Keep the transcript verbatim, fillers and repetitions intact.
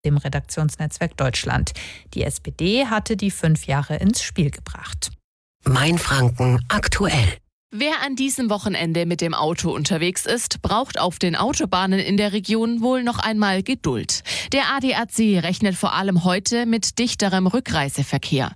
dem Redaktionsnetzwerk Deutschland. Die S P D hatte die fünf Jahre ins Spiel gebracht. Mainfranken aktuell. Wer an diesem Wochenende mit dem Auto unterwegs ist, braucht auf den Autobahnen in der Region wohl noch einmal Geduld. Der A D A C rechnet vor allem heute mit dichterem Rückreiseverkehr.